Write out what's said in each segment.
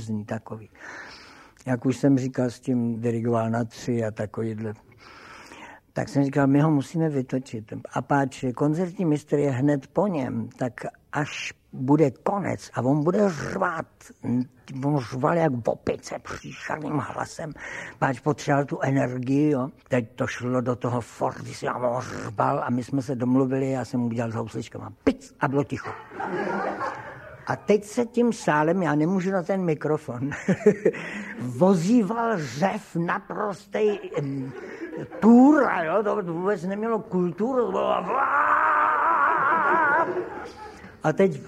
různý takový. Jak už jsem říkal, s tím dirigoval na 3 a takovýhle. Tak jsem říkal, my ho musíme vytočit. A páč koncertní mistr je hned po něm, tak až bude konec a on bude řvát. On řval jak v opice příšerným hlasem. Páč potřeboval tu energii, jo. Teď to šlo do toho Fordy, si já ho řval a my jsme se domluvili, já jsem mu udělal s housličkama. Pic a bylo ticho. A teď se tím sálem, já nemůžu na ten mikrofon, vozíval řev naprostej půra, jo, to vůbec nemělo kulturu, to bylo a teď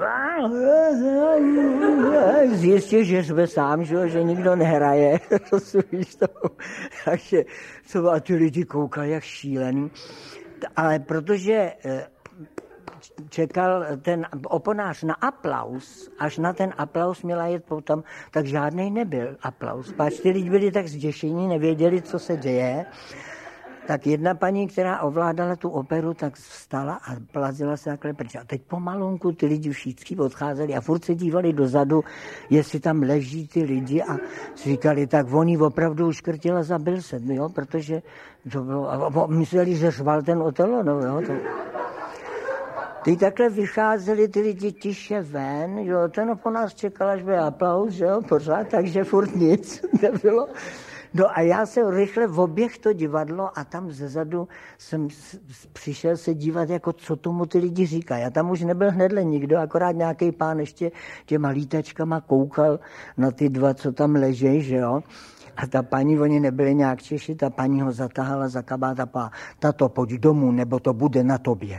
zjistil, že jsme sám, že nikdo nehraje, rozumíš to, takže a ty lidi koukali jak šílený, ale protože čekal ten oponář na aplaus, až na ten aplaus měla jet potom, tak žádnej nebyl aplaus. Páč ty lidi byli tak zděšení, nevěděli, co se děje. Tak jedna paní, která ovládala tu operu, tak vstala a plazila se takhle pryč. A teď pomalonku ty lidi všichni odcházeli a furt se dívali dozadu, jestli tam leží ty lidi a říkali, tak on jí opravdu uškrtila, zabil se, jo, protože to bylo, a mysleli, že řval ten Otelo, no jo, to... Teď takhle vycházeli ty lidi tiše ven, jo, ten po nás čekal, až bude aplaus, jo, pořád, takže furt nic nebylo. No a já jsem rychle oběh to divadlo a tam zezadu jsem přišel se dívat, jako co tomu ty lidi říkají. A tam už nebyl hnedle nikdo, akorát nějaký pán ještě těma lítačkama koukal na ty dva, co tam ležej, že jo. A ta paní, oni nebyli nějak Češi, ta paní ho zatáhala za kabát a pá, tato, pojď domů, nebo to bude na tobě.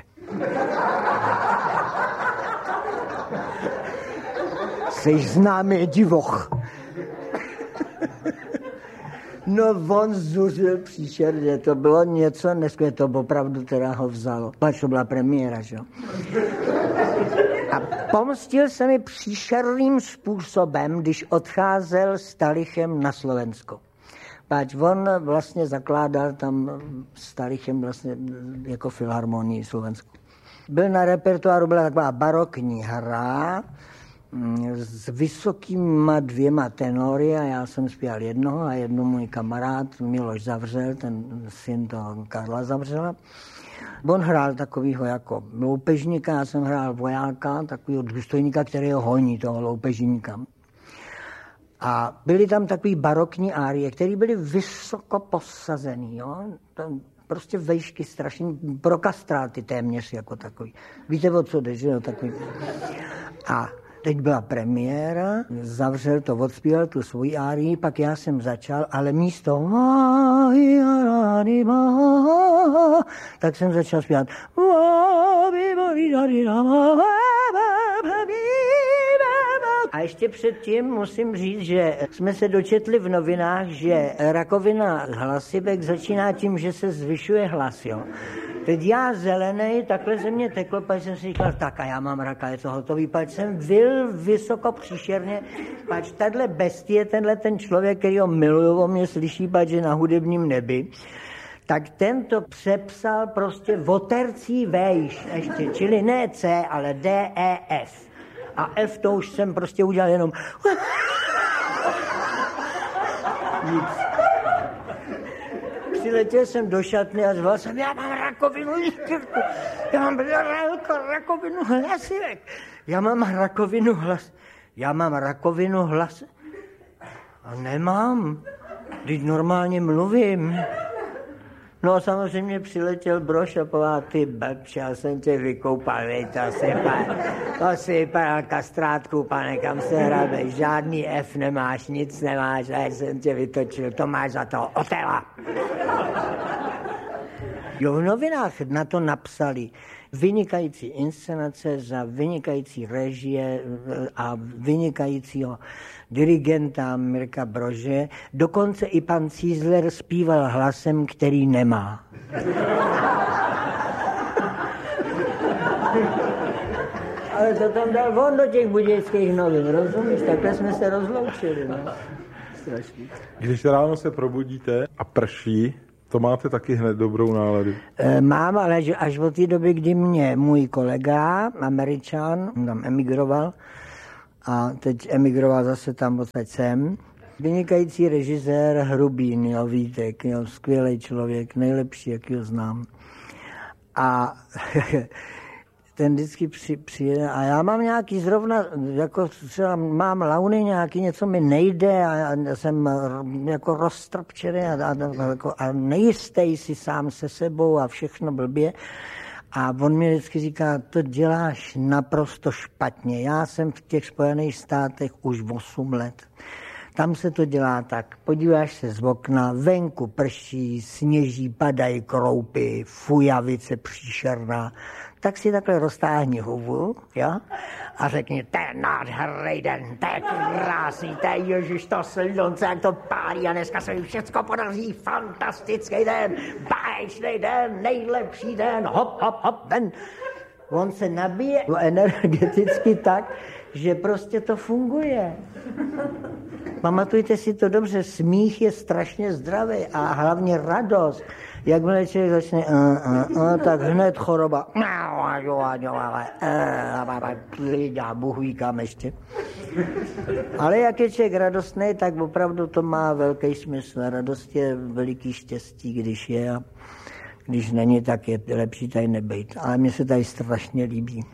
Jseš známý divoch. No on zuřil příšerně, to bylo něco neskvělé, to opravdu teda ho vzalo. Pač to byla premiéra, že jo. A pomstil se mi příšerným způsobem, když odcházel s Talichem na Slovensko. Páč on vlastně zakládal tam s Talichem vlastně jako filharmonii Slovensku. Byl na repertoáru, byla taková barokní hra s vysokýma 2 tenory a já jsem zpíval jednoho a jedno můj kamarád Miloš Zavřel, ten syn toho Karla Zavřela. On hrál takovýho jako loupežníka, já jsem hrál vojáka, takovýho důstojníka, který ho honí, toho loupežníka. A byly tam takový barokní árie, které byly vysoko posazený, jo. Prostě vejšky strašný, pro kastráty téměř jako takový. Víte, o co jde, že jo, takový. A teď byla premiéra, Zavřel to, odspíval tu svoji árii, pak já jsem začal, ale místo tak jsem začal zpívat a ještě předtím musím říct, že jsme se dočetli v novinách, že rakovina hlasivek začíná tím, že se zvyšuje hlas, jo. Teď já zelenej, takhle ze mě teklo, pak jsem si říkal, tak a já mám raka, je to hotový, pak jsem vyl vysoko příšerně, pač tahle bestie, tenhle ten člověk, který ho miluju, o mě slyší, pač je na hudebním nebi, tak ten to přepsal prostě o tercí vejš ještě, čili ne C, ale D, E, F. A F to už jsem prostě udělal jenom nic. Přiletěl jsem do šatny a zval jsem, já mám rakovinu líštěrku, já mám rakovinu hlasivek, já mám rakovinu hlas. A nemám, když normálně mluvím. No a samozřejmě přiletěl Brož a povedal, ty blbče, já jsem tě vykoupal, vej, to si vypadal kastrátku, pane, kam se hrabe, žádný F nemáš, nic nemáš, a já jsem tě vytočil, to máš za to Otela. Jo, v novinách na to napsali vynikající inscenace za vynikající režie a vynikajícího dirigenta Mirka Brože. Dokonce i pan Cízler zpíval hlasem, který nemá. Ale to tam dal on do těch budějských novin, rozumíš? Takhle jsme se rozloučili, no. Strašný. Když ráno se probudíte a prší, to máte taky hned dobrou náladu? Mám, ale až od té doby, kdy mě můj kolega, Američan, tam emigroval, a teď emigroval zase tam odsaď sem. Vynikající režisér Hrubín, jo, Vítek, jo, skvělý člověk, nejlepší, jaký ho znám. A ten vždycky přijede a já mám nějaký zrovna, jako třeba mám launy nějaký, něco mi nejde a jsem jako roztrpčený a nejistý si sám se sebou a všechno blbě. A on mi vždycky říká, to děláš naprosto špatně. Já jsem v těch Spojených státech už 8 let. Tam se to dělá tak, podíváš se z okna, venku prší, sněží, padají kroupy, fujavice příšerná, tak si takhle roztáhni hubu, jo? A řekni, to je nádherný den, to je krásný, to je ježiš, to slunce, jak to pálí a dneska se mi všecko podaří, fantastický den, báječný den, nejlepší den, hop, hop, hop, ven. On se nabije energeticky tak, že prostě to funguje. Pamatujte si to dobře, smích je strašně zdravý a hlavně radost. Jakmile člověk začne, tak hned choroba. A Bůh ví kam ještě. Ale jak je člověk radostný, tak opravdu to má velký smysl. Radost je veliký štěstí, když je a když není, tak je lepší tady nebejt. Ale mně se tady strašně líbí.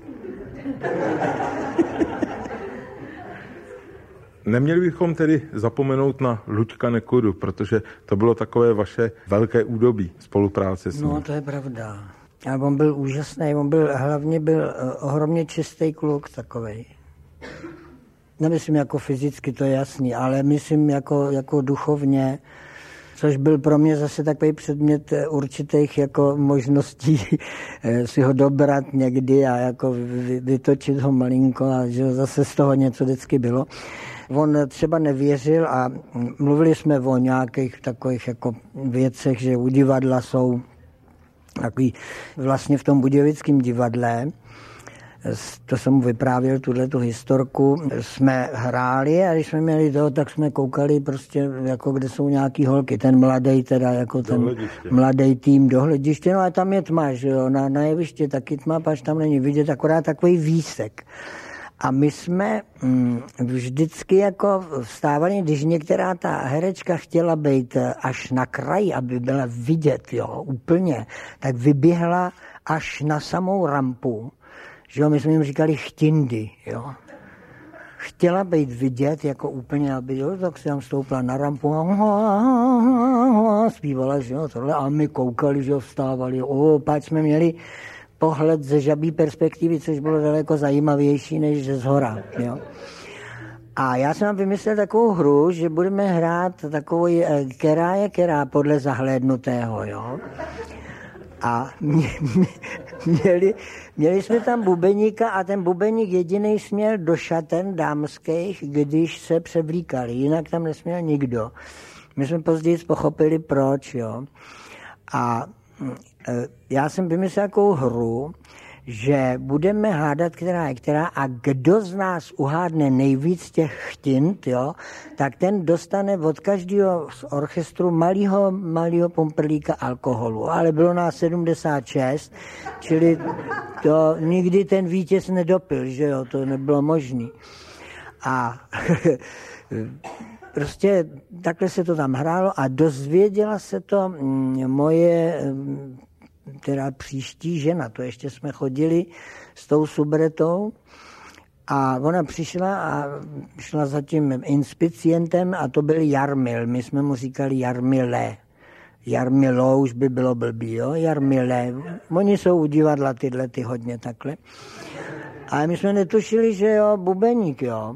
Neměli bychom tedy zapomenout na Luďka Nekudu, protože to bylo takové vaše velké údobí spolupráce s ním. No, to je pravda. Ale on byl úžasný, hlavně byl ohromně čistý kluk takovej. Nemyslím jako fyzicky, to je jasný, ale myslím jako duchovně, což byl pro mě zase takový předmět určitých jako možností si ho dobrat někdy a jako vytočit ho malinko a že zase z toho něco vždycky bylo. On třeba nevěřil a mluvili jsme o nějakých takových jako věcech, že u divadla jsou takový, vlastně v tom budějovickém divadle, to jsem mu vyprávěl, tu historku, jsme hráli a když jsme měli to, tak jsme koukali prostě, jako kde jsou nějaký holky, ten mladý teda, jako ten mladý tým do hlediště, no a tam je tma, že jo, na jeviště taky tma, pač tam není vidět, akorát takový výsek. A my jsme vždycky jako vstávali, když některá ta herečka chtěla být až na kraji, aby byla vidět, jo, úplně, tak vyběhla až na samou rampu, že jo, my jsme jim říkali chtindy, jo. Chtěla být vidět, jako úplně, aby, jo, tak se tam stoupla na rampu a zpívala, že jo, tohle, a my koukali, že jo, vstávali, pak jsme měli pohled ze žabí perspektivy, což bylo daleko zajímavější než ze zhora. Jo. A já jsem vám vymyslel takovou hru, že budeme hrát takovou, která je která podle zahlédnutého. Jo. A měli jsme tam bubeníka a ten bubeník jediný směl do šaten dámských, když se převlíkali, jinak tam nesměl nikdo. My jsme později pochopili proč. Jo. A já jsem vymyslel takovou hru, že budeme hádat, která je která a kdo z nás uhádne nejvíc těch chtint, jo, tak ten dostane od každého z orchestru malýho pomprlíka alkoholu. Ale bylo nás 76, čili to nikdy ten vítěz nedopil, že jo, to nebylo možný. A prostě takhle se to tam hrálo a dozvěděla se to moje teda příští žena, to ještě jsme chodili s tou subretou a ona přišla a šla za tím inspicientem a to byl Jarmil, my jsme mu říkali Jarmile. Jarmilo už by bylo blbý, jo, Jarmile. Oni jsou u divadla tyhle ty hodně takhle. Ale my jsme netušili, že jo, bubeník, jo.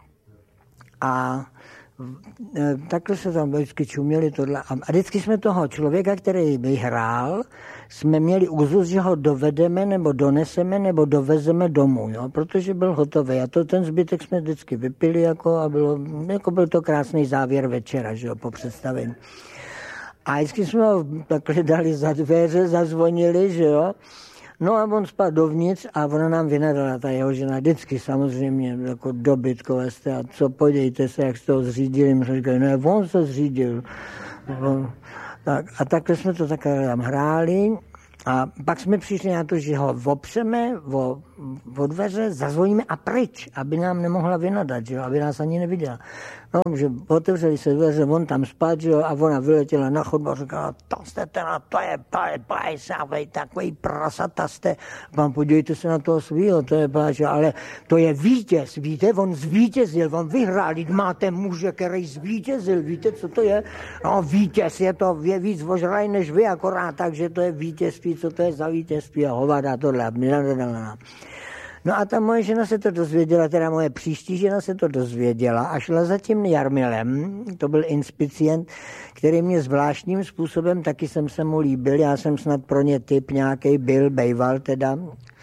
A takhle se tam vždycky čuměli tohle. A vždycky jsme toho člověka, který vyhrál, jsme měli úzus, že ho dovedeme, nebo doneseme, nebo dovezeme domů, jo? Protože byl hotový. A ten zbytek jsme vždycky vypili, jako, a byl to krásný závěr večera, že jo, po představení. A vždycky jsme ho takhle dali za dveře, zazvonili, že jo. No a on spadl dovnitř a ona nám vynadala, ta jeho žena, vždycky samozřejmě jako dobytkové jste a co, podívejte se, jak jste ho zřídili. My jsme říkali, ne, on se zřídil. Tak, a takhle jsme to takhle tam hráli A pak jsme přišli na to, že ho opřeme o dveře, zazvoníme a pryč, aby nám nemohla vynadat, že jo, aby nás ani neviděla. No, že otevřeli se dveře, on tam spát, že jo, a ona vyletěla na chodbu a říkala, to jste teda, to je pajsavej, takový prasata jste. Pán, podívejte se na toho svýho, to je pláče, ale to je vítěz, víte, on zvítězil, on vyhrál, máte muže, který zvítězil, víte, co to je? No, vítěz, je víc ožralý než vy, akorát, takže to je vítězství, co to je za vítězství a hovada tohle. No a ta moje žena se to dozvěděla, teda moje příští žena se to dozvěděla a šla za tím Jarmilem, to byl inspicient, který mě zvláštním způsobem, taky jsem se mu líbil, já jsem snad pro ně typ nějaký byl, bejval teda.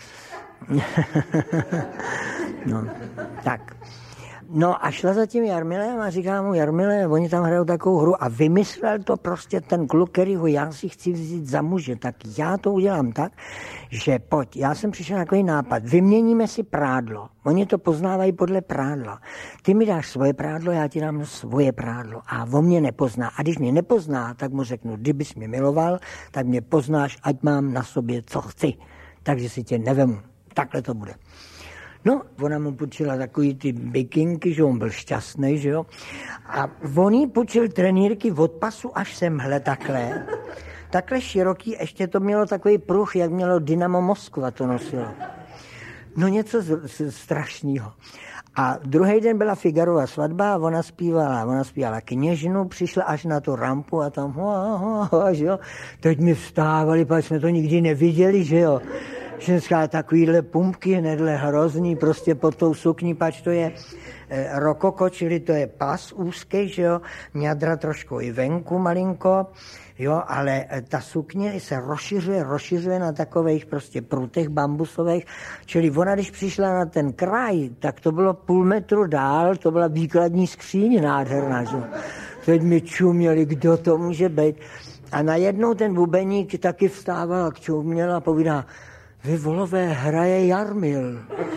No, tak. No a šla za tím Jarmilem a říká mu, Jarmile, oni tam hrajou takovou hru a vymyslel to prostě ten kluk, kterýho já si chci vzít za muže, tak já to udělám tak, že pojď, já jsem přišel na takový nápad, vyměníme si prádlo, oni to poznávají podle prádla, ty mi dáš svoje prádlo, já ti dám svoje prádlo a on mě nepozná a když mě nepozná, tak mu řeknu, kdybys mě miloval, tak mě poznáš, ať mám na sobě, co chci, takže si tě nevemu, takhle to bude. No, ona mu půjčila takový ty bikinky, že on byl šťastný, že jo. A on jí půjčil trenýrky od pasu až semhle takhle. Takhle široký, ještě to mělo takový pruh, jak mělo Dynamo Moskva to nosilo. No něco strašného. A druhý den byla Figarova svatba a ona zpívala Kněžnu, přišla až na tu rampu a tam že jo. Teď mi vstávali, pak jsme to nikdy neviděli, že jo. Ženská takovýhle pumpky, hnedle hrozný, prostě pod tou sukní, pač to je rokoko, čili to je pas úzký, že jo, ňadra trošku i venku malinko, jo, ale ta sukně se rozšiřuje na takových prostě prutech bambusových, čili ona, když přišla na ten kraj, tak to bylo půl metru dál, to byla výkladní skříň nádherná, že jo. Teď mi čuměli, kdo to může být. A najednou ten bubeník taky vstával a čuměl a povídá, vy volové, hraje Jarmil.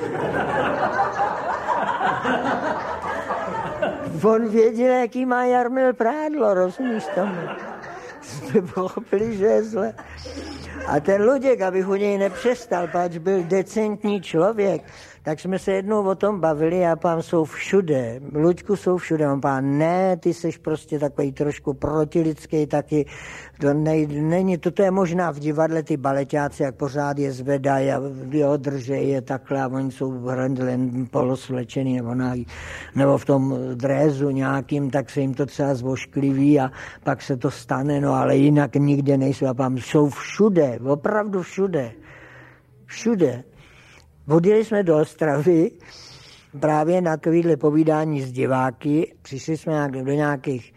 On věděl, jaký má Jarmil prádlo, rozumíš tomu? Jsme pochopili, že je zle. A ten Luděk, abych u něj nepřestal, pač byl decentní člověk, tak jsme se jednou o tom bavili a pán jsou všude. Luďku jsou všude. On pán, ne, ty seš prostě takový trošku protilidský taky. To není, toto je možná v divadle ty baleťáci, jak pořád je zvedají a držejí je takhle a oni jsou len poloslečený nebo v tom drézu nějakým, tak se jim to třeba zvoškliví a pak se to stane, no ale jinak nikde nejsou. A pán jsou všude, opravdu všude. Všude. Odjeli jsme do Ostravy právě na takovýhle povídání s diváky. Přišli jsme do nějakých,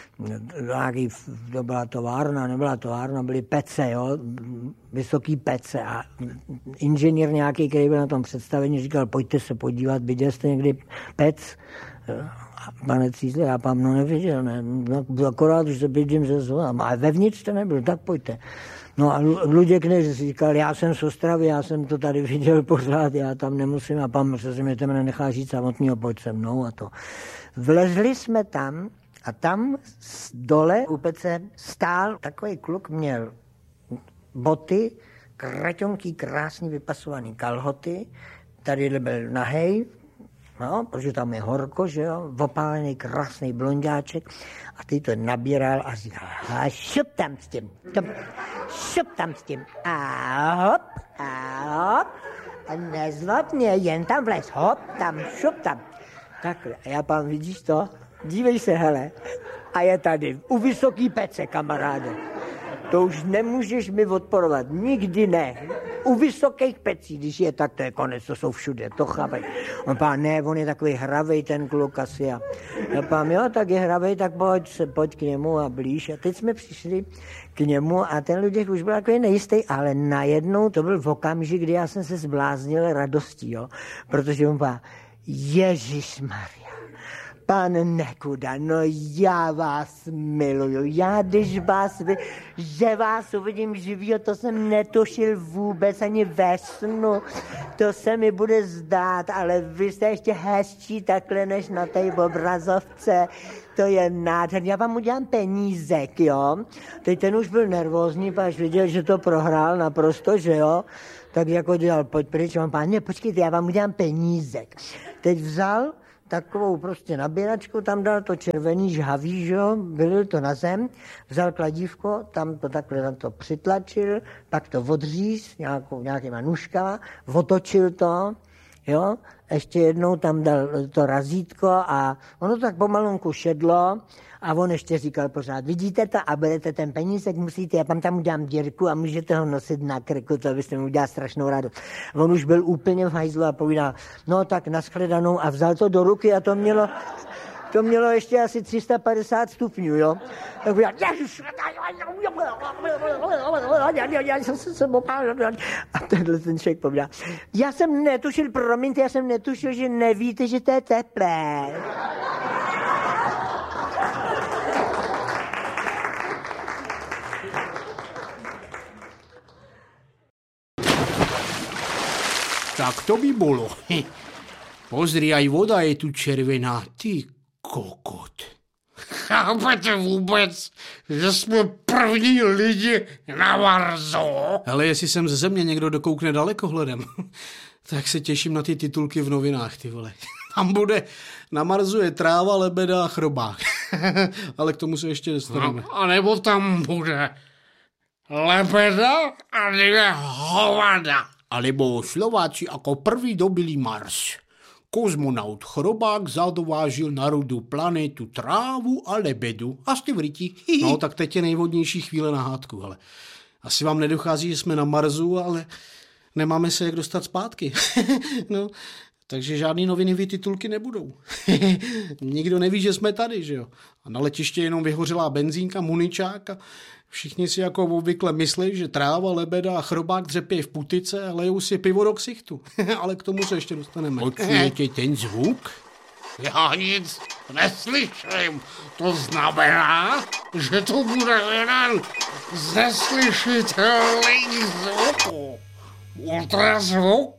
to byla továrna, byly pece, jo, vysoký pece a inženýr nějaký, který byl na tom představení, říkal, pojďte se podívat, viděl jste někdy pec? Pane Cízle, já pán neviděl, ne, no, akorát, že se bydím ze zvonem, ale vevnitř to nebyl, tak pojďte. No a Luděk říkal, já jsem z Ostravy, já jsem to tady viděl pořád, já tam nemusím a pan se mě tam nenechá žít samotného, pojď se mnou a to. Vlezli jsme tam a tam dole u pece stál takový kluk, měl boty, kraťonký, krásně vypasovaný kalhoty, tady byl nahej, no, protože tam je horko, že jo, opálený krásný blondáček a ty to nabíral a říkal, a šup tam s tím a hop a nezlob mě, jen tam vlez, hop tam, šup tam. Takhle, a já pán, vidíš to? Dívej se, hele, a je tady, u vysoký pece, kamaráde. To už nemůžeš mi odporovat, nikdy ne. U vysokých pecí, když je tak, to je konec, to jsou všude, to chápej. On pán, ne, on je takový hravej ten kluk asi. A já pán, jo, tak je hravej, tak pojď k němu a blíž. A teď jsme přišli k němu a ten Luděk už byl takový nejistý, ale najednou to byl v okamžik, kdy já jsem se zbláznil radostí, jo. Protože on pán, Ježišmarja, Pane Nekuda, no já vás miluju. Já, když že vás uvidím živýho, to jsem netušil vůbec ani ve snu. To se mi bude zdát, ale vy jste ještě hezčí takhle, než na té obrazovce. To je nádherný. Já vám udělám penízek, jo. Teď ten už byl nervózní, až viděl, že to prohrál naprosto, že jo. Tak jako dělal, pojď pryč, páně, počkejte, já vám udělám penízek. Teď vzal takovou prostě nabíračku, tam dal to červený žhavý, že jo, vylil to na zem, vzal kladívko, tam to takhle tam to přitlačil, pak to odříz nějakýma nůžkama, otočil to, jo, ještě jednou tam dal to razítko a ono tak pomalunku šedlo a on ještě říkal pořád, vidíte to a berete ten penízek, musíte, já tam udělám dírku a můžete ho nosit na krku, to byste mi udělal strašnou radost. On už byl úplně v hajzlu a povídal, no tak nashledanou a vzal to do ruky a to mělo ještě asi 350 stupňů, jo. Tak já a tenhle ten člověk povídá, já jsem netušil, že nevíte, že to je teplé. Tak to by bolo. Pozri, aj voda je tu červená. Ty kokot. Chápete vůbec, že jsme první lidi na Marsu? Ale jestli sem ze země někdo dokoukne dalekohledem, tak se těším na ty titulky v novinách, ty vole. Tam bude, na Marsu je tráva, lebeda a chrobák. Ale k tomu se ještě dostaneme. No, a nebo tam bude lebeda a dvě hovada. Alebo Slováci ako prvý dobili Mars. Kozmonaut Chrobák zadovážil na rodu planetu trávu a lebedu. A jste v ryti. No tak teď je nejvhodnější chvíle na hádku, ale asi vám nedochází, že jsme na Marsu, ale nemáme se jak dostat zpátky. No, takže žádný novinový titulky nebudou. Nikdo neví, že jsme tady, že jo. A na letiště jenom vyhořelá benzínka, muničák a všichni si jako obvykle myslí, že tráva, lebeda a chrobák dřepějí v putice a lejou si pivo do ksichtu. Ale k tomu se ještě dostaneme. Počujete ten zvuk? Já nic neslyším. To znamená, že to bude jeden z neslyšitelných zvuků. Ultrazvuk,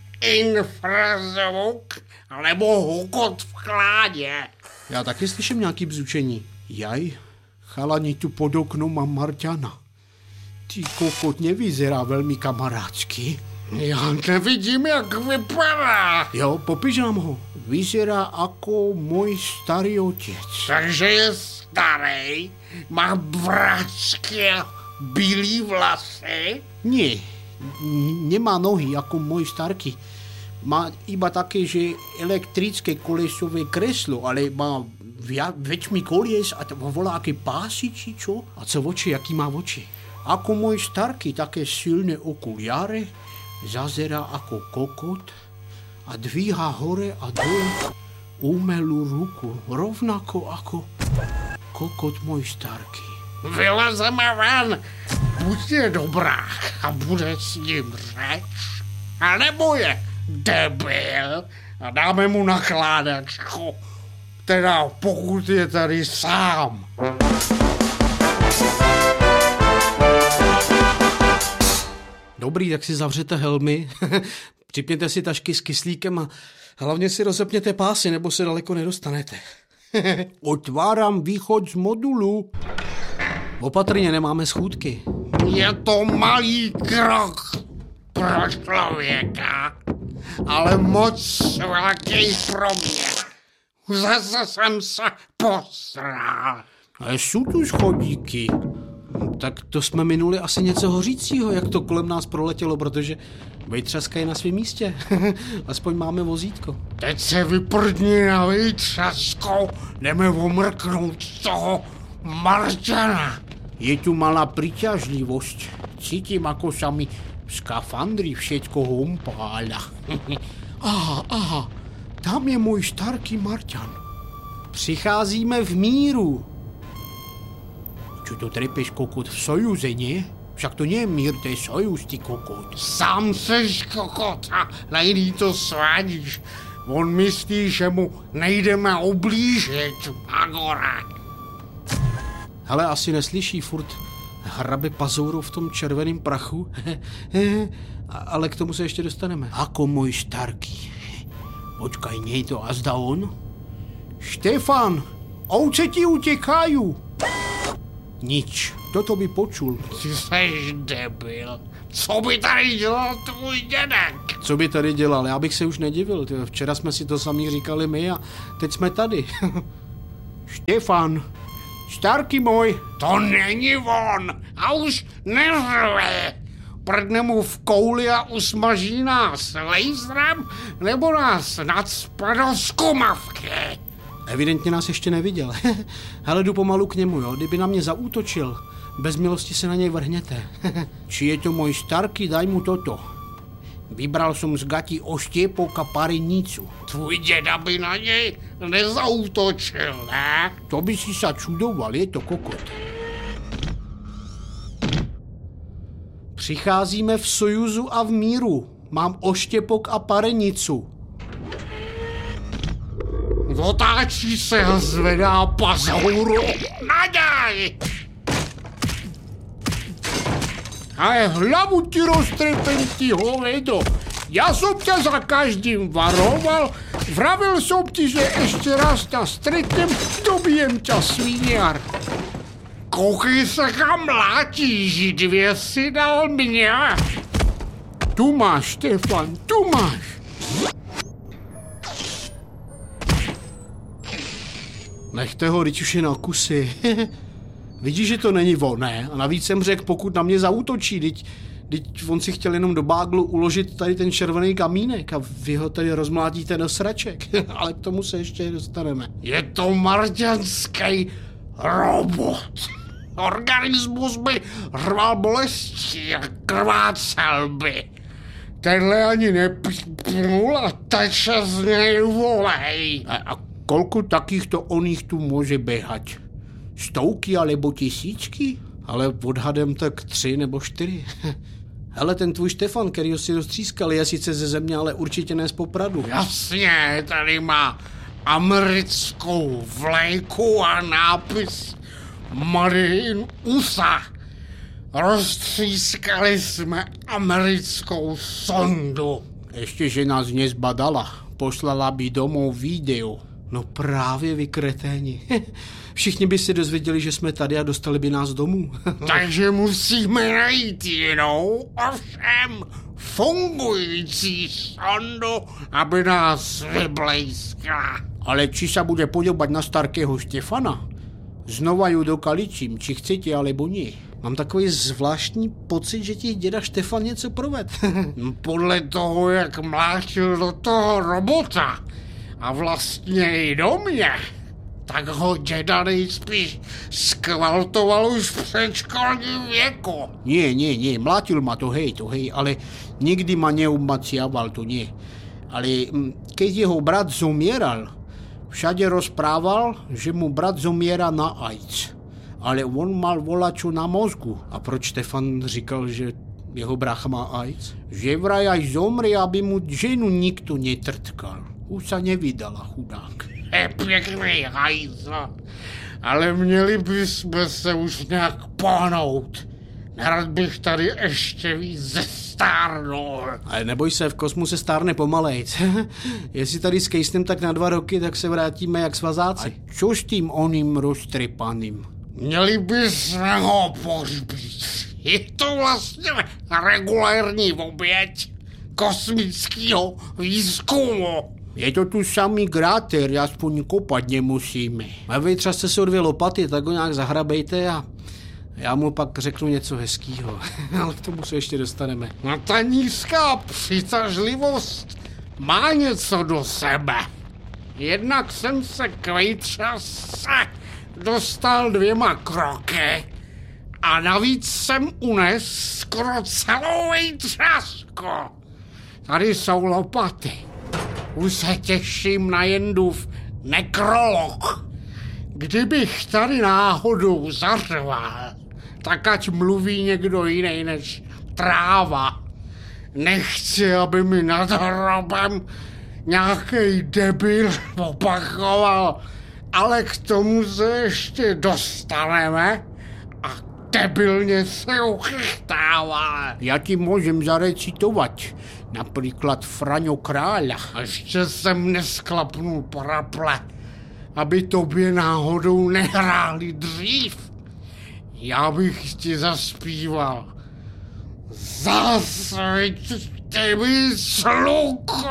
infrazvuk nebo hukot v kládě. Já taky slyším nějaký bzučení. Jaj, chalani tu pod oknom mám Marťana. Ty kokot nevyzerá velmi kamarádsky. Já nevidím, jak vypadá. Jo, popiš nám ho. Vyzerá jako můj starý otec. Takže je starý, má vračky a bílý vlasy? Nie, nemá nohy jako můj starky. Má iba také, že elektrické kolesové kreslo, ale má väčšmi kolies a to volá aké pásy, či čo? A co oči, jaký má oči? Ako môj starky, také silné okuliare, zazerá ako kokot a dvíha hore a dole umelú ruku, rovnako ako kokot môj starky. Vylezeme ven, buď je dobrá a bude s ním řeč, anebo je debil a dáme mu nakládačku, teda pokud je tady sám. Dobrý, tak si zavřete helmy, připněte si tašky s kyslíkem a hlavně si rozepněte pásy, nebo se daleko nedostanete. Otvárám východ z modulu. Opatrně, nemáme schůdky. Je to malý krok pro člověka, ale moc velký pro mě. Zase jsem se posral. Ale jsou tu schodíky. Tak to jsme minuli asi něco hořícího, jak to kolem nás proletělo, protože vejtřaska je na svém místě. Aspoň máme vozítko. Teď se vyprdni na vejtřaskou, jdeme omrknout toho Marťana. Je tu malá přiťažlivost. Cítím, ako sa mi v skafandri všetko humpáľa. Aha, tam je můj starký Marťan. Přicházíme v míru. Čo to trepeš, kokot, v sojuze, nie? Však to nie je mír, to je sojuz, ty kokot. Sám seš kokot a na jiný to svádíš. On myslí, že mu nejdeme oblížit, Magore. Hele, asi neslyší, furt hrabe pazourou v tom červeném prachu. Ale k tomu se ještě dostaneme. Ako můj starký. Počkaj, nej to a zda on? Štefan, ovce ti utěkají. Nič, toto by počul. Ty seš debil. Co by tady dělal tvůj dědek? Co by tady dělal? Já bych se už nedivil. Včera jsme si to sami říkali my a teď jsme tady. Štefan, starký můj, to není on. A už neřve. Prdne mu v kouli a usmaží nás laserem, nebo nás nacpe do skumavky. Evidentně nás ještě neviděl. Hele, jdu pomalu k němu, jo. Kdyby na mě zaútočil, bez milosti se na něj vrhněte. Či je to můj starký, daj mu toto. Vybral jsem z gatí oštěpok a parinicu. Tvůj děda by na něj nezaútočil, ne? To by si sa čudoval, je to kokot. Přicházíme v sojuzu a v míru. Mám oštěpok a parenicu. Otáčí se a zvedá pazouru. Naděj! Ale hlavu ti roztrepem, ty hovedo. Já jsem tě za každým varoval. Vravil jsem ti, že ještě raz tě stretnem, dobijem tě, svíňar. Koukej se, kam látíš, 2 si dal mě. Tu máš, Štefan, tu máš. Nechte ho, teď už je na kusy. Vidíš, že to není on, ne? A navíc jsem řekl, pokud na mě zaútočí, teď on si chtěl jenom do báglu uložit tady ten červený kamínek a vy ho tady rozmlátíte do sraček. Ale k tomu se ještě dostaneme. Je to marťanský robot. Organismus by rval bolestí a krvácel by. Tenhle ani nepípnul a teče z něj volej. A kolku takýchto oných tu může běhat? 100 alebo 1000? Ale odhadem tak 3 nebo 4. Hele, ten tvůj Štefan, kterýho si roztřískali, je sice ze země, ale určitě ne z Popradu. Jasně, tady má americkou vlajku a nápis Made in USA. Roztřískali jsme americkou sondu. Ještě, že nás nezbadala. Poslala by domů video. No právě, vy kreténi. Všichni by si dozvěděli, že jsme tady a dostali by nás domů. Takže musíme najít jinou, ovšem fungující sondu, aby nás vyblejskla. Ale či se bude podobat na starkého Štefana? Znova ju dokaličím, či chcete, alebo nie. Mám takový zvláštní pocit, že ti děda Štefan něco proved. Podle toho, jak mlátil do toho robota a vlastně i do mě, tak ho děda nejspíš skvaltoval už v předškolním věku. Nie, mlátil ma to hej, ale nikdy ma neumaciaval, to nie. Ale keď jeho brat zomieral, všade rozprával, že mu brat zomiera na AIDS. Ale on mal volačo na mozgu. A proč Štefan říkal, že jeho brácha má AIDS? Že vraj až zomrie, aby mu ženu nikto netrtkal. Už sa nevydala, chudák. Je pěkný hajzl, ale měli bychom se už nějak pohnout. Nerad bych tady ještě víc zestárnul. Ale neboj se, v kosmu se stárne pomalejc. Jestli tady skejsnem tak na 2 roky, tak se vrátíme jak svazáci. A čo s tím oným roztrypaným? Měli bychom ho pohřbít. Je to vlastně regulární oběť kosmického výzkumu. Je to tu samý kráter, aspoň kopat nemusíme. A vy třeba jste se o 2 lopaty, tak ho nějak zahrabejte a já mu pak řeknu něco hezkýho. Ale k tomu se ještě dostaneme. No ta nízká přitažlivost má něco do sebe. Jednak jsem se k vejtřase dostal 2 kroky a navíc jsem unes skoro celou vejtřasku. Tady jsou lopaty. Už se těším na Jendův nekrolog. Kdybych tady náhodou zařval, tak ať mluví někdo jiný než tráva. Nechci, aby mi nad hrobem nějaký debil opakoval, ale k tomu se ještě dostaneme a debilně se uchychtává. Já ti můžem zarecitovat. Například Fraňo Kráľa. Ještě jsem nesklapnul paraple, aby tobě náhodou nehráli dřív. Já bych ti zaspíval. Zasvíťte mi sluko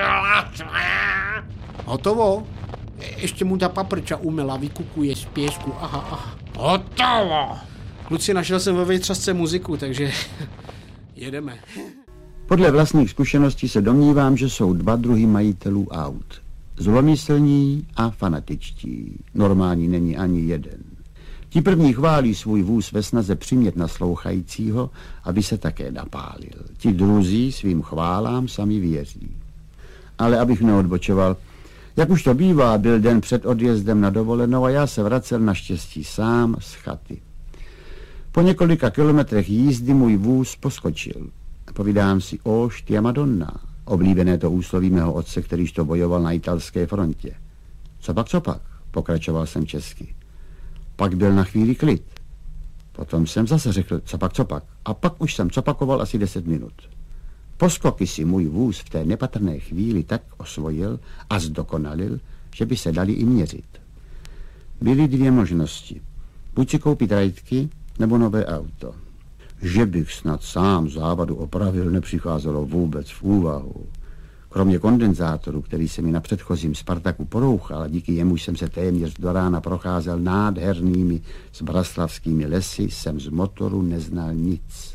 zlaté. Hotovo? Ještě mu ta paprča umela, vykukuje z pěsku. Aha. Hotovo. Kluci, našel jsem ve Vejtřasce muziku, takže jedeme. Podle vlastních zkušeností se domnívám, že jsou dva druhy majitelů aut. Zlomyslní a fanatičtí. Normální není ani jeden. Ti první chválí svůj vůz ve snaze přimět naslouchajícího, aby se také napálil. Ti druzí svým chválám sami věří. Ale abych neodbočoval, jak už to bývá, byl den před odjezdem na dovolenou a já se vracel naštěstí sám z chaty. Po několika kilometrech jízdy můj vůz poskočil. Povídám si, oštia Madonna, oblíbené to úsloví mého otce, kterýž to bojoval na italské frontě. Co pak, pokračoval jsem česky. Pak byl na chvíli klid. Potom jsem zase řekl, co pak. A pak už jsem copakoval asi 10 minut. Poskoky si můj vůz v té nepatrné chvíli tak osvojil a zdokonalil, že by se dali i měřit. Byly dvě možnosti. Buď si koupit rajtky, nebo nové auto. Že bych snad sám závadu opravil, nepřicházelo vůbec v úvahu. Kromě kondenzátoru, který se mi na předchozím Spartaku porouchal a díky jemu jsem se téměř do rána procházel nádhernými zbraslavskými lesy, jsem z motoru neznal nic.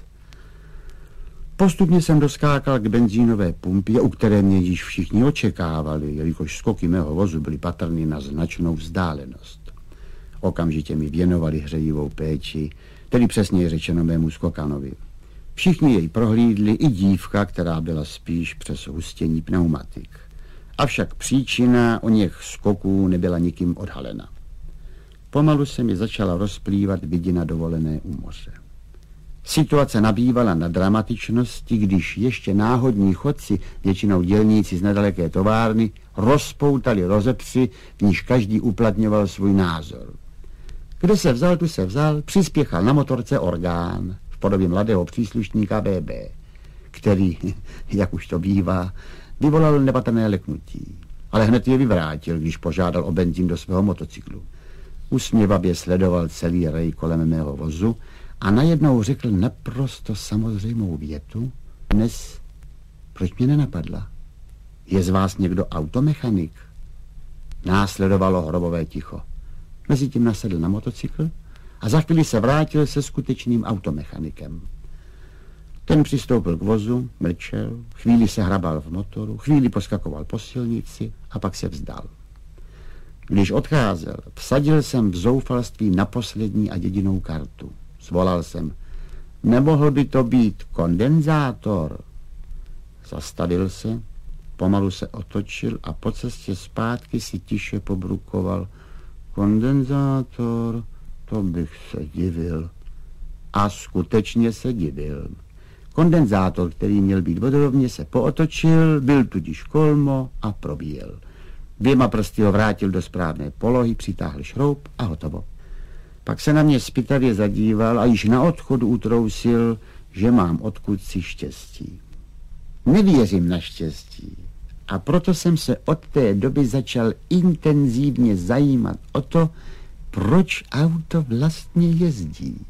Postupně jsem doskákal k benzínové pumpě, u které mě již všichni očekávali, jelikož skoky mého vozu byly patrny na značnou vzdálenost. Okamžitě mi věnovali hřejivou péči, tedy přesněji řečeno mému skokanovi. Všichni jej prohlídli, i dívka, která byla spíš přes hustění pneumatik. Avšak příčina o něch skoků nebyla nikým odhalena. Pomalu se mi začala rozplývat vidina dovolené u moře. Situace nabývala na dramatičnosti, když ještě náhodní chodci, většinou dělníci z nedaleké továrny, rozpoutali rozepři, v níž každý uplatňoval svůj názor. Kde se vzal, tu se vzal, přispěchal na motorce orgán v podobě mladého příslušníka BB, který, jak už to bývá, vyvolal nepatrné leknutí. Ale hned je vyvrátil, když požádal o benzín do svého motocyklu. Usměvavě sledoval celý rej kolem mého vozu a najednou řekl naprosto samozřejmou větu. Dnes, proč mě nenapadla? Je z vás někdo automechanik? Následovalo hrobové ticho. Mezitím nasedl na motocykl a za chvíli se vrátil se skutečným automechanikem. Ten přistoupil k vozu, mlčel, chvíli se hrabal v motoru, chvíli poskakoval po silnici a pak se vzdal. Když odcházel, vsadil jsem v zoufalství na poslední a jedinou kartu. Svolal jsem, nemohl by to být kondenzátor? Zastavil se, pomalu se otočil a po cestě zpátky si tiše pobrukoval. Kondenzátor, to bych se divil. A skutečně se divil. Kondenzátor, který měl být vodorovně, se pootočil, byl tudíž kolmo a probíjel. 2 prsty ho vrátil do správné polohy, přitáhl šroub a hotovo. Pak se na mě zpytavě zadíval a již na odchodu utrousil, že mám odkud si štěstí. Nevěřím na štěstí. A proto jsem se od té doby začal intenzivně zajímat o to, proč auto vlastně jezdí.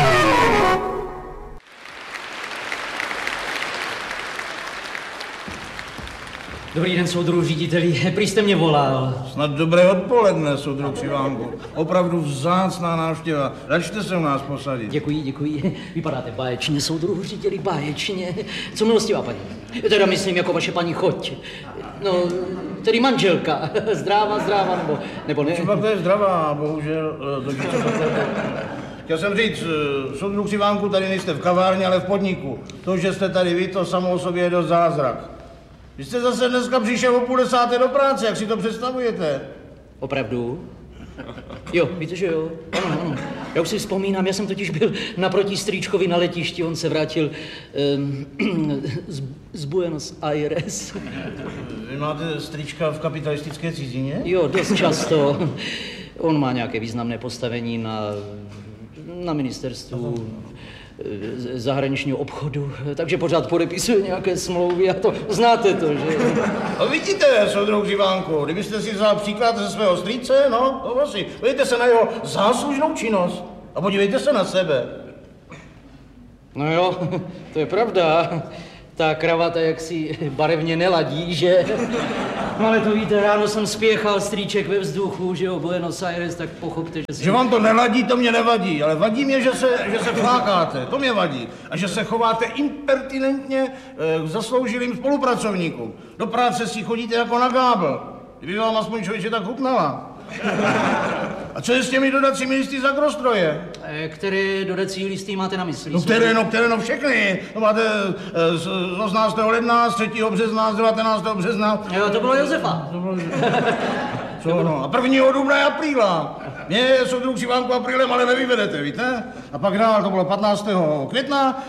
Dobrý den, soudruhu řediteli, prý jste mě volal. Snad dobré odpoledne, soudruhu Křivánku. Opravdu vzácná návštěva. Račte se u nás posadit. Děkuji. Vypadáte báječně, soudruhu řediteli, báječně. Co milostivá paní? Teda myslím jako vaše paní choť. No, tedy manželka. Zdráva, nebo ne? Třeba to je zdravá, bohužel. Chtěl jsem říct, soudruhu Křivánku, tady nejste v kavárně, ale v podniku. To, že jste tady vy, to samo o sobě je dost zázrak. Vy jste zase dneska přišel o 9:30 do práce, jak si to představujete? Opravdu? Jo, víte, že jo? Ano. Já už si vzpomínám, já jsem totiž byl naproti strýčkovi na letišti, on se vrátil z Buenos Aires. Vy máte strýčka v kapitalistické cizině? Jo, dost často. On má nějaké významné postavení na ministerstvu zahraničního obchodu, takže pořád podepisuje nějaké smlouvy a to znáte to, že? A vidíte, soudruh Živánku, kdybyste si vzal příklad ze svého strýce, no, to vlastně, podívejte se na jeho záslužnou činnost a podívejte se na sebe. No jo, to je pravda. Ta kravata jaksi barevně neladí, že? No ale to víte, ráno jsem spěchal strýček ve vzduchu, že jo, Buenos Aires, tak pochopte, že Že vám to neladí, to mě nevadí, ale vadí mě, že se flákáte, to mě vadí. A že se chováte impertinentně k zasloužilým spolupracovníkům. Do práce si chodíte jako na gábl. Kdyby vám aspoň člověče tak chutnala. A co je s těmi dodacími listy z agrostroje? Které dodací listy máte na mysli? No které, všechny. To máte z 18. ledna, z 3. března, z 19. března. Jo, to bylo Josefa. Co no? A 1. dubna je apríla. Mě soudruh Živánku aprílem ale nevyvedete, víte? A pak dál, to bylo 15. května,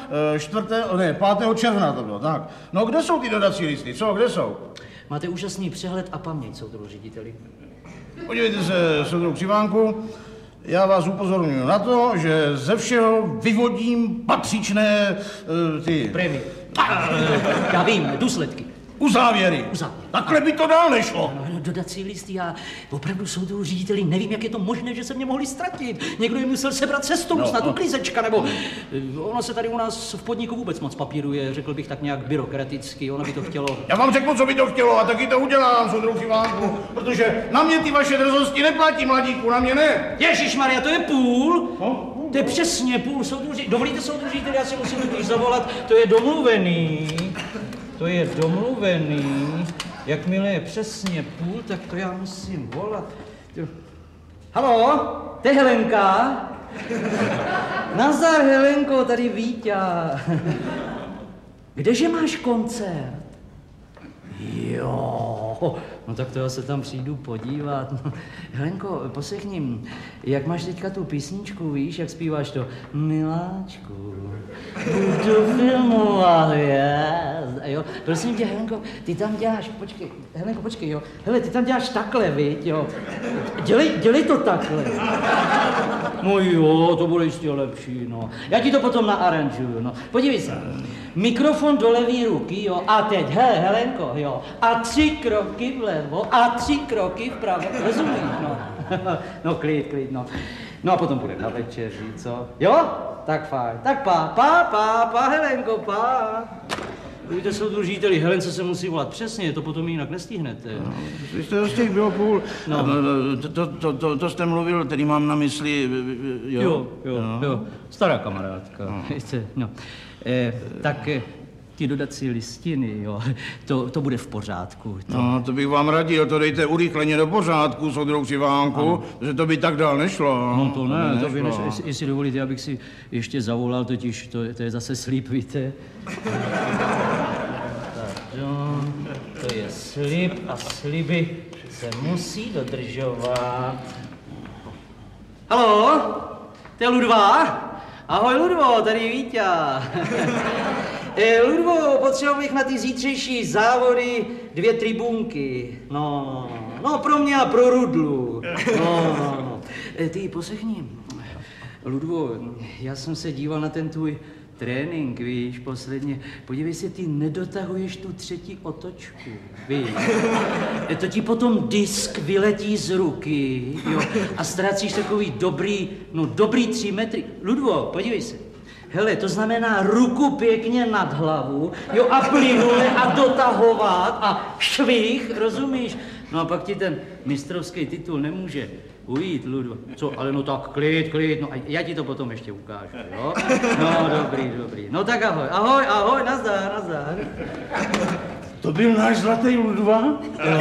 5. června to bylo, tak. No kde jsou ty dodací listy, co, kde jsou? Máte úžasný přehled a paměť, soudruh řediteli. Podívejte se, soudruh Živánku, já vás upozorňuji na to, že ze všeho vyvodím patřičné ty... Prémie. Já vím, důsledky. Uzávěry. Takhle by to dál nešlo. No, dodací listy, já opravdu soudruhu řediteli nevím, jak je to možné, že se mě mohli ztratit. Někdo je musel sebrat cestou, snad uklízečka, nebo ono se tady u nás v podniku vůbec moc papíruje, řekl bych tak nějak byrokraticky, ono by to chtělo. Já vám řeknu, co by to chtělo a taky to udělám, soudruh Živánku, protože na mě ty vaše drzosti neplatí, mladíku, na mě ne. Ježišmarja, to je půl? No? To je přesně půl, soudruži. Dovolíte, soudruh řediteli, já si musím totiž zavolat, to je domluvený. To je domluvený. Jakmile je přesně půl, tak to já musím volat. Haló, to je Helenka? Nazdar, Helenko, tady Víťa. Kdeže máš koncert? Jo, no tak to já se tam přijdu podívat. No, Helenko, poslechni, jak máš teďka tu písničku, víš, jak zpíváš to? Miláčku, budu filmovat, jo. Prosím tě, Helenko, ty tam děláš, počkej, Helenko, počkej, jo. Hele, ty tam děláš takhle, viď, jo. Dělej to takhle. No jo, to bude jistě lepší, no. Já ti to potom naaranžuju, no. Podívej se. Mikrofon do levý ruky, jo, a teď, Helenko, jo, a 3 kroky vlevo a 3 kroky vpravo, rozumíš, no. No, klid, no. No a potom bude na večeři, co? Jo? Tak fajn, tak pa, Helenko, pa. Víte, soudruh řediteli, Helence se musí volat přesně, to potom jinak nestihnete. No, vy jste z těch bylo půl. No. To jste mluvil, tedy mám na mysli, jo? Jo, stará kamarádka, víte, no. Tak ty dodací listiny, jo, to bude v pořádku. No, to bych vám radil, to dejte urychleně do pořádku, soudruh Živánku, že to by tak dál nešlo. No to ne, to by nešlo. Jestli dovolíte, abych si ještě zavolal, totiž to je zase slib, víte. Tak, jo, to je slib a sliby se musí dodržovat. Haló, to je Ludva? Ahoj, Ludvo, tady Víťa. Ludvo, potřeboval bych na ty zítřejší závody 2 tribunky. No, pro mě a pro Rudlu. No. Ty, poslechni. Ludvo, já jsem se díval na ten tvůj trénink, víš, posledně. Podívej se, ty nedotahuješ tu 3. otočku, víš. To ti potom disk vyletí z ruky, jo, a ztrácíš takový dobrý 3 metry. Ludvo, podívej se. Hele, to znamená ruku pěkně nad hlavu, jo, a plynule a dotahovat a švih, rozumíš? No a pak ti ten mistrovský titul nemůže ujít, Ludvo. Co, ale no tak klid, no a já ti to potom ještě ukážu, jo? No, dobrý. No tak ahoj, nazdar. To byl náš zlatý Ludva? Jo.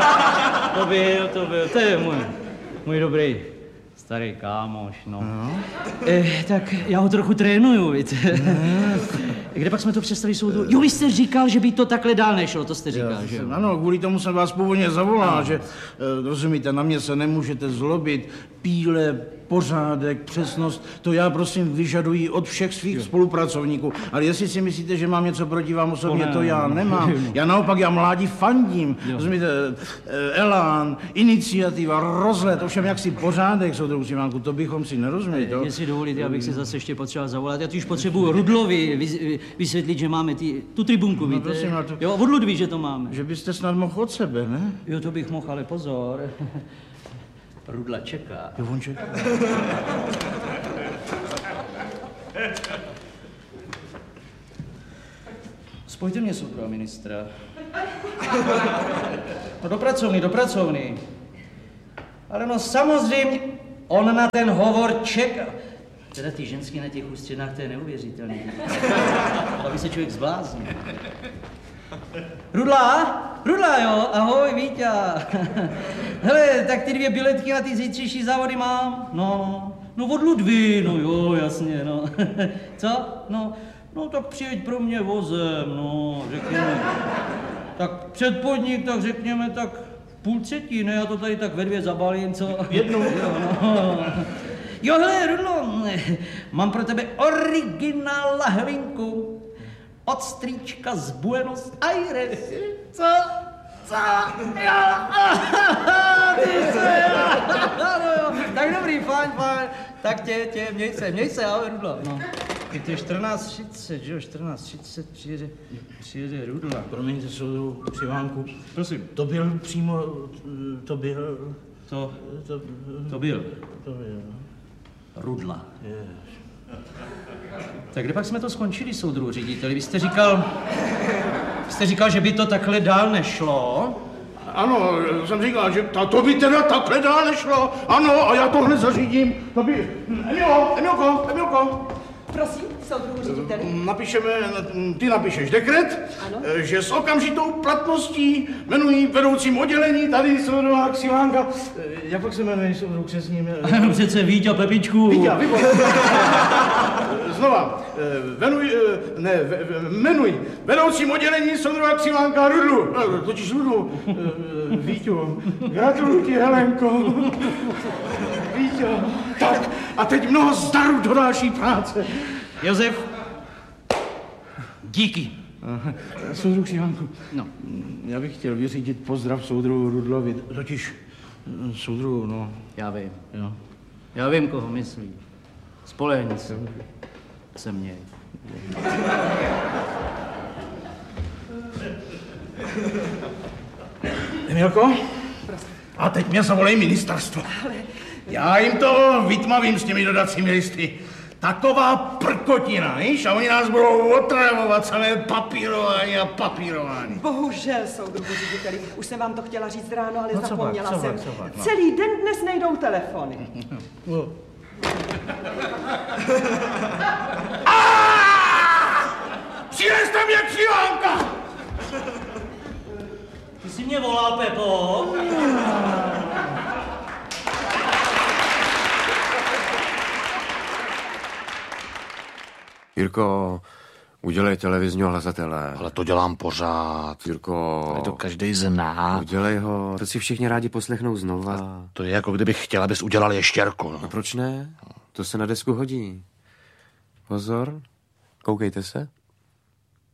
To je můj dobrý starý kámoš, no. Tak já ho trochu trénuju, víte. Kde pak jsme to přestali soudru? Jo, vy jste říkal, že by to takhle dál nešlo, to jste říkal, že jo? Ano, kvůli tomu jsem vás původně zavolal, že rozumíte, na mě se nemůžete zlobit, píle, pořádek, přesnost, to já prosím vyžaduji od všech svých spolupracovníků. Ale jestli si myslíte, že mám něco proti vám osobně, to já nemám. Já naopak, já mládí fandím. Rozumíte, elán, iniciativa, rozhled, ovšem jaksi pořádek, soudruhu Ivánku, to bychom si nerozuměli. Jestli dovolíte, abych si zase ještě potřeboval zavolat. Já tu už potřebuji Rudlovi vysvětlit, že máme tu tribunku, víte? Prosím, Jo, od Ludví, že to máme. Že byste snad mohl od sebe, ne? Jo, to bych mohl, ale pozor. Rudla čeká. Jo, on čeká. Spojte mě, soudruha ministra. No do pracovny. Ale no samozřejmě, on na ten hovor čeká. Teda ty ženský na těch ústřenách, to je neuvěřitelný. Aby se člověk zbláznil. Rudla, jo, ahoj, Víťa. Hele, tak ty 2 biletky na ty zítřejší závody mám. No od Ludví, no jo, jasně, no. Co? No tak přijeď pro mě vozem, no, řekněme. Tak před podnik, tak řekněme, tak 2:30, ne, já to tady tak ve 2 zabalím, co? Jednou. Jo, no. Jo, hele, Rudlo, mám pro tebe originál lahvinku od strýčka z Buenos Aires. Co? Jo, ty se, no jo, tak dobrý, fajn, tak měj se, ahoj, Rudlo. No. To je 14:30, že jo, 14:30 přijede Rudla. Promiňte, soudruhu Ivánku. Prosím. To byl přímo, to byl... Rudla. Yes. Tak kde pak jsme to skončili, soudruhu řediteli? Vy jste říkal, že by to takhle dál nešlo? Ano, jsem říkal, že to by teda takhle dál nešlo. Ano, a já to hned zařídím. To by... Emilko. Prosím, soudruhu řediteli. Ty napíšeš dekret, Ano. že s okamžitou platností jmenují vedoucím oddělení tady soudruha Ivánka. Jak pak se jmenuje soudruh křesním? Přece Víťa Pepičku. Víťa, Znova. Jmenuj vedoucím oddělení soudruha Ivánka Rudlu. Totiž Rudlu. Víťo, gratuluji ti, Helenko. Víťo. Tak, a teď mnoho zdaru do další práce. Josef, díky. Soudruh Ivánku, No. já bych chtěl vyřídit pozdrav soudruhu Rudlovi, totiž soudruhu, no. Já vím. Jo. Já vím, koho myslí. Spolehni se mě. Emilko? A teď mě zavolej ministerstvo. Já jim to vytmavím s těmi dodacími listy. Taková prkotina, víš? A oni nás budou otravovat, samé papírování. Bohužel, soudruhu řediteli, už jsem vám to chtěla říct ráno, ale No, zapomněla co jsem. pak? Celý den dnes nejdou telefony. Přineste mě Ivánka! Ty jsi mě volal, Pepo? Jirko, udělej televizního hlasatele. Ale to dělám pořád. Jirko. Ale to každej zná. Udělej ho, to si všichni rádi poslechnou znova. To je jako kdybych chtěl, abys udělal ještěrku. No. A proč ne? To se na desku hodí. Pozor, koukejte se.